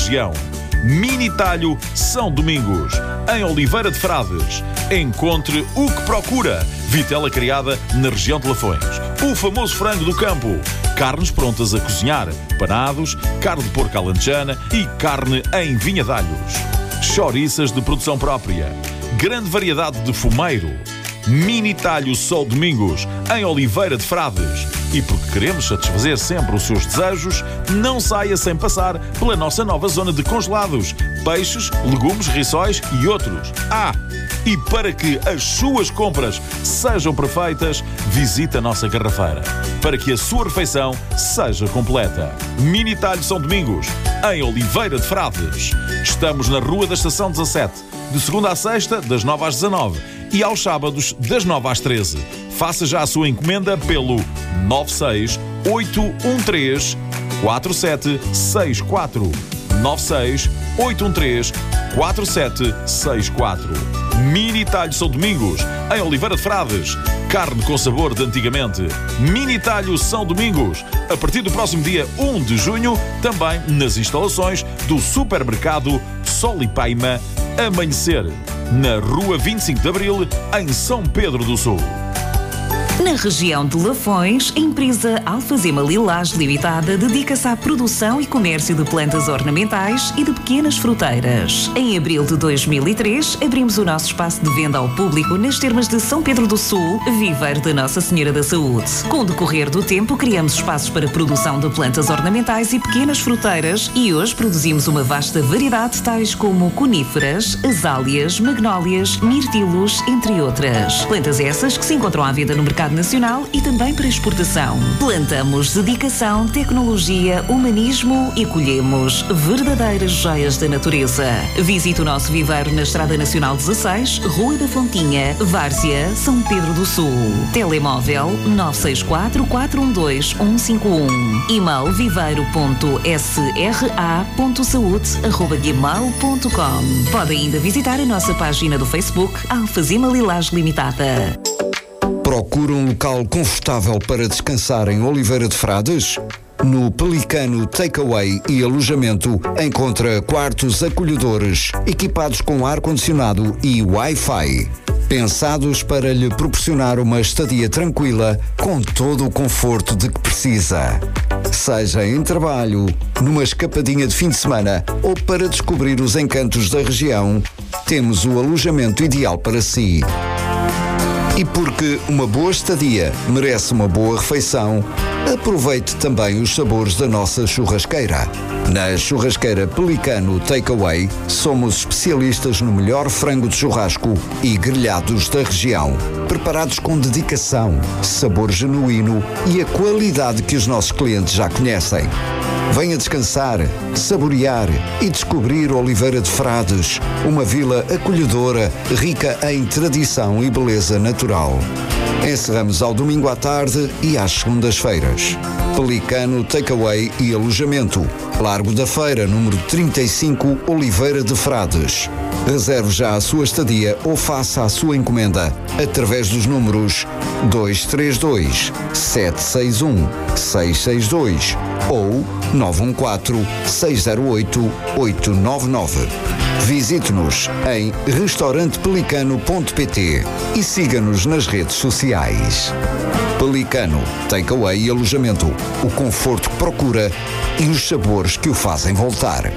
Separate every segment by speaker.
Speaker 1: região. Mini Talho São Domingos, em Oliveira de Frades. Encontre o que procura. Vitela criada na região de Lafões. O famoso frango do campo. Carnes prontas a cozinhar. Panados, carne de porco alentejana e carne em vinhadalhos. Chouriças de produção própria. Grande variedade de fumeiro. Mini Talho São Domingos, em Oliveira de Frades. E porque queremos satisfazer sempre os seus desejos, não saia sem passar pela nossa nova zona de congelados. Peixes, legumes, rissóis e outros. E para que as suas compras sejam perfeitas, visite a nossa garrafeira, para que a sua refeição seja completa. Mini Talho São Domingos, em Oliveira de Frades. Estamos na Rua da Estação 17, de segunda à sexta, das 9 às 19 e aos sábados, das 9 às 13. Faça já a sua encomenda pelo 968134764. 968134764. Mini Talho São Domingos, em Oliveira de Frades. Carne com sabor de antigamente. Mini Talho São Domingos, a partir do próximo dia 1 de junho, também nas instalações do supermercado Sol e Paima Amanhecer, na Rua 25 de Abril, em São Pedro do Sul.
Speaker 2: Na região de Lafões, a empresa Alfazema Lilás Limitada dedica-se à produção e comércio de plantas ornamentais e de pequenas fruteiras. Em abril de 2003, abrimos o nosso espaço de venda ao público nas termas de São Pedro do Sul, viveiro da Nossa Senhora da Saúde. Com o decorrer do tempo, criamos espaços para produção de plantas ornamentais e pequenas fruteiras e hoje produzimos uma vasta variedade, tais como coníferas, azáleas, magnólias, mirtilos, entre outras. Plantas essas que se encontram à venda no mercado nacional e também para exportação. Plantamos dedicação, tecnologia, humanismo e colhemos verdadeiras joias da natureza. Visite o nosso viveiro na Estrada Nacional 16, Rua da Fontinha, Várzea, São Pedro do Sul. Telemóvel 964-412-151. E-mail viveiro.sra.saúde@gmail.com. Pode ainda visitar a nossa página do Facebook Alfazema Lilás Limitada.
Speaker 3: Procura um local confortável para descansar em Oliveira de Frades? No Pelicano Takeaway e Alojamento encontra quartos acolhedores, equipados com ar-condicionado e Wi-Fi. Pensados para lhe proporcionar uma estadia tranquila com todo o conforto de que precisa. Seja em trabalho, numa escapadinha de fim de semana ou para descobrir os encantos da região, temos o alojamento ideal para si. E porque uma boa estadia merece uma boa refeição, aproveite também os sabores da nossa churrasqueira. Na Churrasqueira Pelicano Takeaway, somos especialistas no melhor frango de churrasco e grelhados da região. Preparados com dedicação, sabor genuíno e a qualidade que os nossos clientes já conhecem. Venha descansar, saborear e descobrir Oliveira de Frades, uma vila acolhedora, rica em tradição e beleza natural. Encerramos ao domingo à tarde e às segundas-feiras. Pelicano Takeaway e Alojamento, Largo da Feira, número 35, Oliveira de Frades. Reserve já a sua estadia ou faça a sua encomenda através dos números 232-761-662 ou 914-608-899. Visite-nos em restaurantepelicano.pt e siga-nos nas redes sociais. Pelicano Takeaway e Alojamento, o conforto que procura e os sabores que o fazem voltar.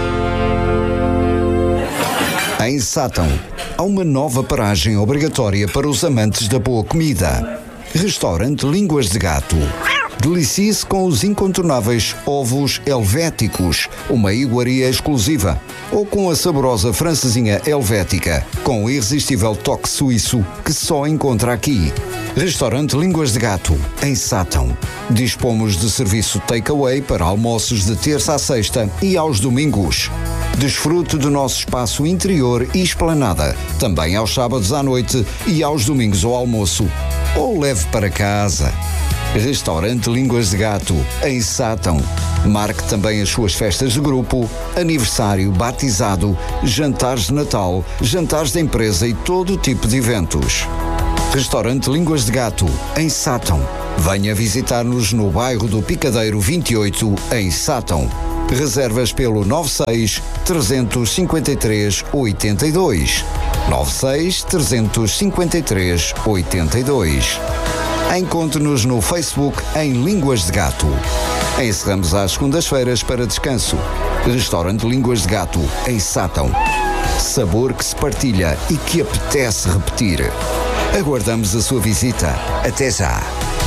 Speaker 3: Em Sátão, há uma nova paragem obrigatória para os amantes da boa comida. Restaurante Línguas de Gato. Delicie-se com os incontornáveis ovos helvéticos, uma iguaria exclusiva, ou com a saborosa francesinha helvética, com o irresistível toque suíço que só encontra aqui. Restaurante Línguas de Gato, em Sátão. Dispomos de serviço takeaway para almoços de terça a sexta e aos domingos. Desfrute do nosso espaço interior e esplanada, também aos sábados à noite e aos domingos ao almoço. Ou leve para casa. Restaurante Línguas de Gato, em Sátão. Marque também as suas festas de grupo, aniversário, batizado, jantares de Natal, jantares de empresa e todo tipo de eventos. Restaurante Línguas de Gato, em Sátão. Venha visitar-nos no bairro do Picadeiro 28, em Sátão. Reservas pelo 96 353 82. 96 353 82. Encontre-nos no Facebook em Línguas de Gato. Encerramos às segundas-feiras para descanso. Restaurante Línguas de Gato, em Sátão. Sabor que se partilha e que apetece repetir. Aguardamos a sua visita. Até já!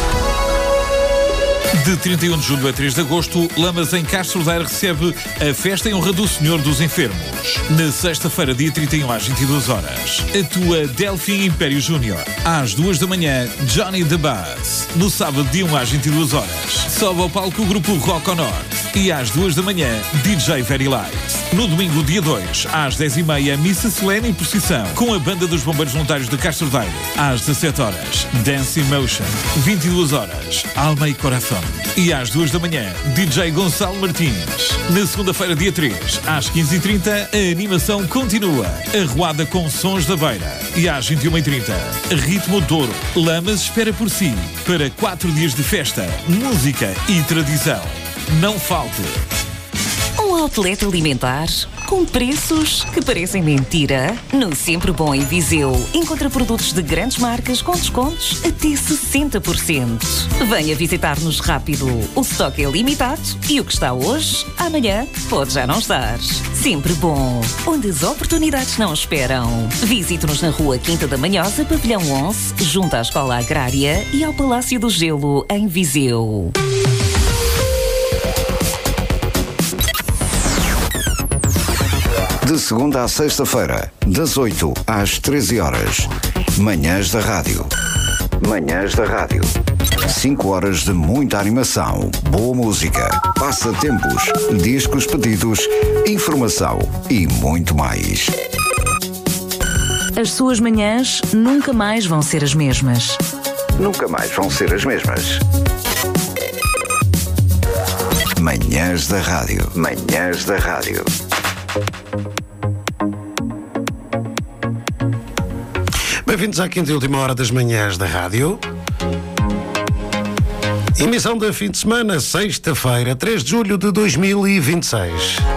Speaker 1: De 31 de julho a 3 de agosto, Lamas em Castro Daire recebe a festa em honra do Senhor dos Enfermos. Na sexta-feira, dia 31 às 22 horas, atua Delfim Império Júnior. Às 2 da manhã, Johnny the Bass. No sábado, dia 1 às 22 horas, sobe ao palco o grupo Rock on North. E às 2 da manhã, DJ Very Light. No domingo, dia 2, às 10h30, missa solene em procissão, com a banda dos Bombeiros Voluntários de Castro Daire. Às 17 horas, Dance in Motion. 22 horas, Alma e Coração. E às 2 da manhã, DJ Gonçalo Martins. Na segunda-feira, dia 3, às 15h30, a animação continua. Arruada com Sons da Beira. E às 21h30, Ritmo Douro. Lamas espera por si para 4 dias de festa, música e tradição. Não falte!
Speaker 2: Um outlet alimentar com preços que parecem mentira. No Sempre Bom em Viseu, encontra produtos de grandes marcas com descontos até 60%. Venha visitar-nos rápido. O estoque é limitado e o que está hoje, amanhã pode já não estar. Sempre Bom, onde as oportunidades não esperam. Visite-nos na Rua Quinta da Manhosa, Pavilhão 11, junto à Escola Agrária e ao Palácio do Gelo, em Viseu.
Speaker 3: De segunda à sexta-feira, das 8 às 13 horas. Manhãs da Rádio. Manhãs da Rádio. 5 horas de muita animação, boa música, passatempos, discos pedidos, informação e muito mais.
Speaker 2: As suas manhãs nunca mais vão ser as mesmas.
Speaker 3: Nunca mais vão ser as mesmas. Manhãs da Rádio. Manhãs da Rádio.
Speaker 4: Bem-vindos à quinta e última hora das Manhãs da Rádio. Emissão de fim de semana, sexta-feira, 3 de julho de 2026.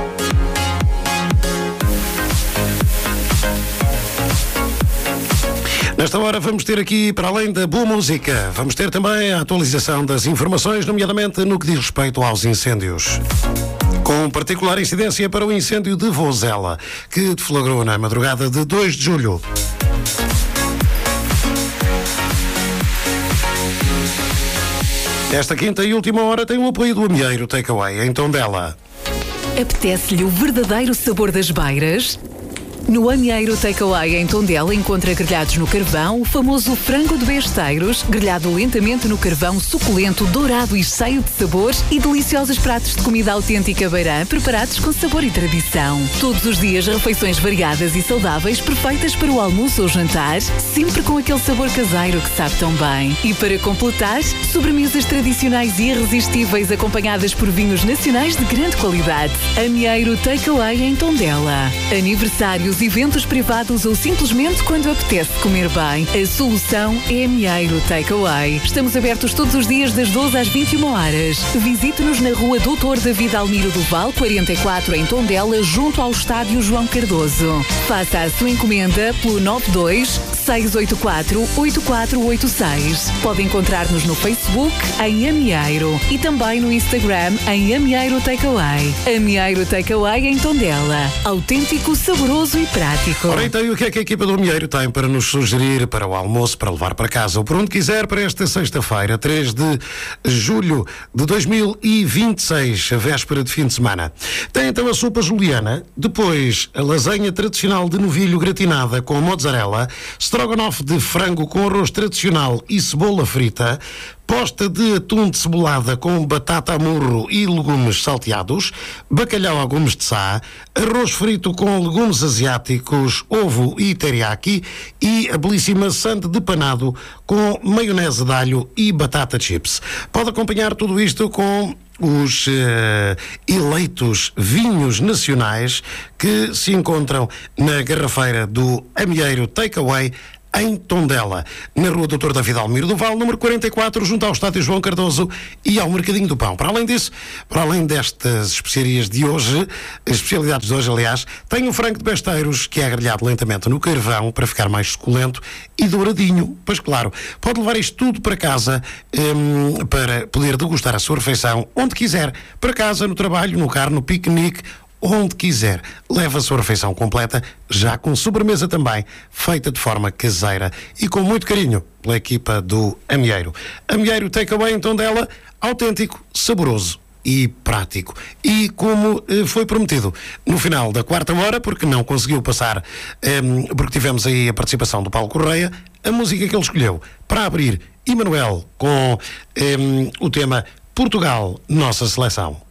Speaker 4: Nesta hora vamos ter aqui, para além da boa música, vamos ter também a atualização das informações, nomeadamente no que diz respeito aos incêndios. Com particular incidência para o incêndio de Vozela, que deflagrou na madrugada de 2 de julho. Esta quinta e última hora tem o apoio do Amieiro Takeaway, em Tondela.
Speaker 5: Apetece-lhe o verdadeiro sabor das beiras? No Amieiro Takeaway em Tondela encontra grelhados no carvão, o famoso frango de besteiros, grelhado lentamente no carvão, suculento, dourado e cheio de sabores, e deliciosos pratos de comida autêntica beirã, preparados com sabor e tradição. Todos os dias refeições variadas e saudáveis, perfeitas para o almoço ou jantar, sempre com aquele sabor caseiro que sabe tão bem. E para completar, sobremesas tradicionais e irresistíveis acompanhadas por vinhos nacionais de grande qualidade. Amieiro Takeaway em Tondela. Aniversários, eventos privados ou simplesmente quando apetece comer bem, a solução é Amieiro Takeaway. Estamos abertos todos os dias das 12 às 21 horas. Visite-nos na Rua Doutor David Almiro do Val, 44, em Tondela, junto ao Estádio João Cardoso. Faça a sua encomenda pelo 92 684 8486. Pode encontrar-nos no Facebook em Amieiro e também no Instagram em Amieiro Takeaway. Amieiro Takeaway em Tondela. Autêntico, saboroso e prático.
Speaker 4: Ora, então, e o que é que a equipa do Amieiro tem para nos sugerir para o almoço, para levar para casa ou por onde quiser para esta sexta-feira, 3 de julho de 2026, a véspera de fim de semana? Tem então a sopa juliana, depois a lasanha tradicional de novilho gratinada com mozzarella, strogonoff de frango com arroz tradicional e cebola frita, posta de atum de cebolada com batata a murro e legumes salteados, bacalhau a gumes de sá, arroz frito com legumes asiáticos, ovo e teriyaki e a belíssima sande de panado com maionese de alho e batata chips. Pode acompanhar tudo isto com os eleitos vinhos nacionais que se encontram na garrafeira do Amieiro Takeaway em Tondela, na rua Dr. David Almiro do Val, número 44, junto ao Estádio João Cardoso e ao Mercadinho do Pão. Para além disso, para além destas especiarias de hoje, as especialidades de hoje, aliás, tem o frango de besteiros, que é grelhado lentamente no carvão para ficar mais suculento e douradinho. Pois claro, pode levar isto tudo para casa para poder degustar a sua refeição onde quiser, para casa, no trabalho, no carro, no piquenique, onde quiser. Leva a sua refeição completa, já com sobremesa também, feita de forma caseira e com muito carinho pela equipa do Amieiro. Amieiro Takeaway em Tondela, autêntico, saboroso e prático. E como foi prometido, no final da quarta hora, porque não conseguiu passar, porque tivemos aí a participação do Paulo Correia, a música que ele escolheu para abrir, Emanuel, com o tema Portugal, Nossa Seleção.